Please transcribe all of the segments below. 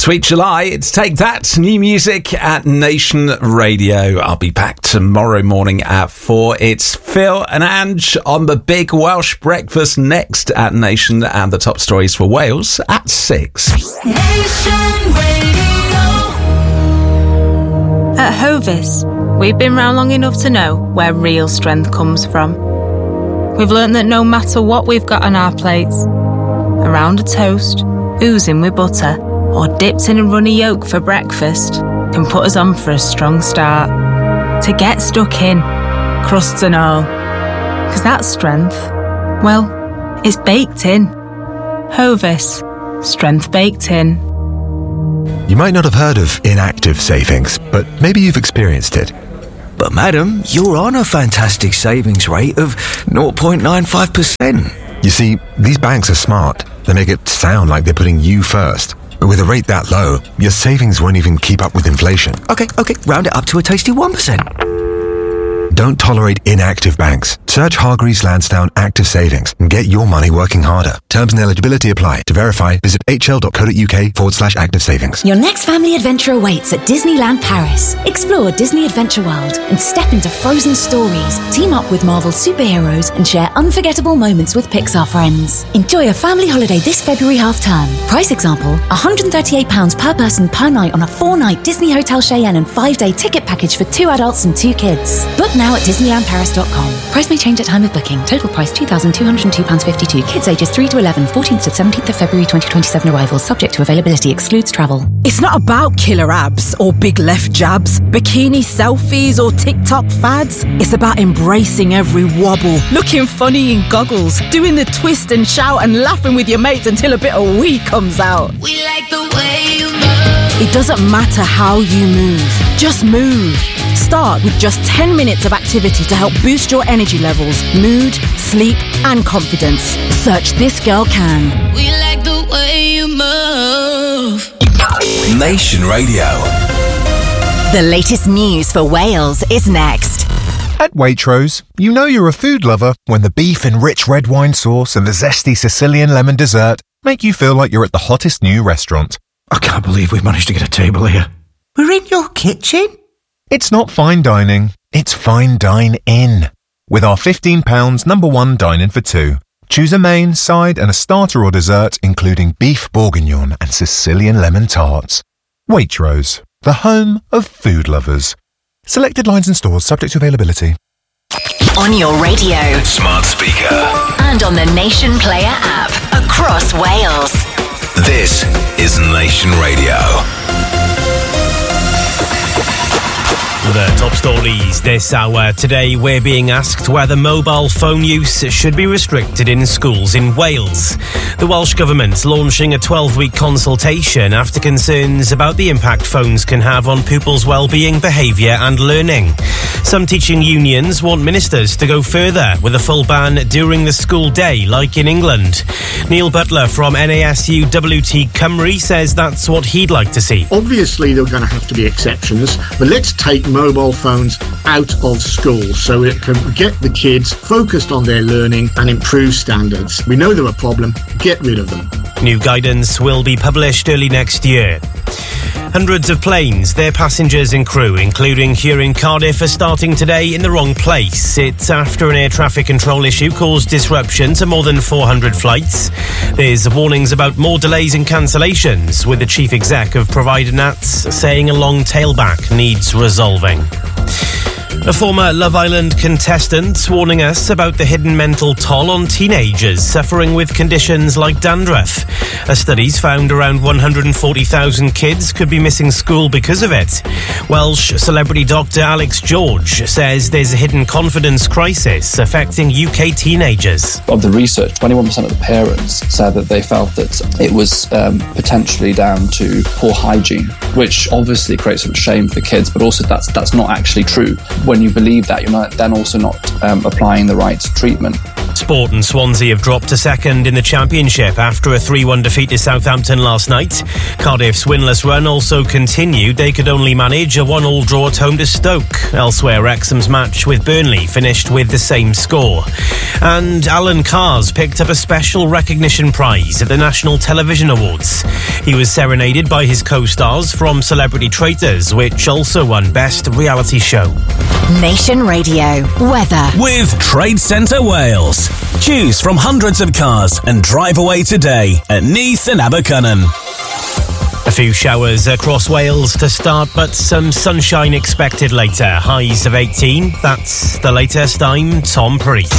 Sweet July, it's Take That, new music at Nation Radio. I'll be back tomorrow morning at 4. It's Phil and Ange on the Big Welsh Breakfast next at Nation, and the top stories for Wales at 6. Nation Radio. At Hovis, we've been round long enough to know where real strength comes from. We've learnt that no matter what we've got on our plates, around a toast, oozing with butter, or dipped in a runny yolk for breakfast, can put us on for a strong start. To get stuck in, crusts and all. Because that strength, well, it's baked in. Hovis, strength baked in. You might not have heard of inactive savings, but maybe you've experienced it. But madam, you're on a fantastic savings rate of 0.95%. You see, these banks are smart. They make it sound like they're putting you first. But with a rate that low, your savings won't even keep up with inflation. Okay, round it up to a tasty 1%. Don't tolerate inactive banks. Search Hargreaves Lansdowne Active Savings and get your money working harder. Terms and eligibility apply. To verify, visit hl.co.uk/active savings. Your next family adventure awaits at Disneyland Paris. Explore Disney Adventure World and step into frozen stories. Team up with Marvel superheroes and share unforgettable moments with Pixar friends. Enjoy a family holiday this February half-term. Price example, £138 per person per night on a 4-night Disney Hotel Cheyenne and 5-day ticket package for 2 adults and 2 kids. Book now at DisneylandParis.com. Price may change at time of booking. Total price £2,202.52. Kids ages 3 to 11, 14th to 17th of February 2027 arrivals. Subject to availability. Excludes travel. It's not about killer abs or big left jabs, bikini selfies or TikTok fads. It's about embracing every wobble, looking funny in goggles, doing the twist and shout and laughing with your mates until a bit of wee comes out. We like the way you move. It doesn't matter how you move, just move. Start with just 10 minutes of activity to help boost your energy levels, mood, sleep and confidence. Search This Girl Can. We like the way you move. Nation Radio. The latest news for Wales is next. At Waitrose, you know you're a food lover when the beef and rich red wine sauce and the zesty Sicilian lemon dessert make you feel like you're at the hottest new restaurant. I can't believe we've managed to get a table here. We're in your kitchen? It's not fine dining, it's fine dine-in. With our £15 number one dine-in for 2. Choose a main, side and a starter or dessert, including beef bourguignon and Sicilian lemon tarts. Waitrose, the home of food lovers. Selected lines and stores subject to availability. On your radio, smart speaker, and on the Nation Player app across Wales. This is Nation Radio. The top stories this hour. Today we're being asked whether mobile phone use should be restricted in schools in Wales. The Welsh Government's launching a 12-week consultation after concerns about the impact phones can have on pupils' well-being, behaviour and learning. Some teaching unions want ministers to go further with a full ban during the school day, like in England. Neil Butler from NASU WT Cymru says that's what he'd like to see. Obviously there are going to have to be exceptions, but let's take mobile phones out of school so it can get the kids focused on their learning and improve standards. We know they're a problem. Get rid of them. New guidance will be published early next year. Hundreds of planes, their passengers and crew, including here in Cardiff, are starting today in the wrong place. It's after an air traffic control issue caused disruption to more than 400 flights. There's warnings about more delays and cancellations, with the chief exec of provider Nats saying a long tailback needs resolving. A former Love Island contestant warning us about the hidden mental toll on teenagers suffering with conditions like dandruff. A study's found around 140,000 kids could be missing school because of it. Welsh celebrity Dr. Alex George says there's a hidden confidence crisis affecting UK teenagers. Of the research, 21% of the parents said that they felt that it was potentially down to poor hygiene, which obviously creates some shame for kids, but also that's not actually true. When you believe that, you're then also not applying the right treatment. Sport and Swansea have dropped to second in the Championship after a 3-1 defeat to Southampton last night. Cardiff's winless run also continued. They could only manage a 1-1 draw at home to Stoke. Elsewhere, Wrexham's match with Burnley finished with the same score. And Alan Carr's picked up a special recognition prize at the National Television Awards. He was serenaded by his co-stars from Celebrity Traitors, which also won Best Reality Show. Nation Radio weather with Trade Centre Wales. Choose from hundreds of cars and drive away today at Neath and Abercynon. A few showers across Wales to start, but some sunshine expected later. Highs of 18. That's the latest. I'm Tom Priest.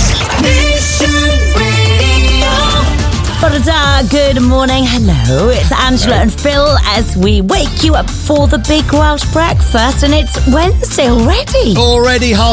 Good morning. Hello, it's Angela and Phil as we wake you up for the Big Welsh Breakfast, and it's Wednesday already. Already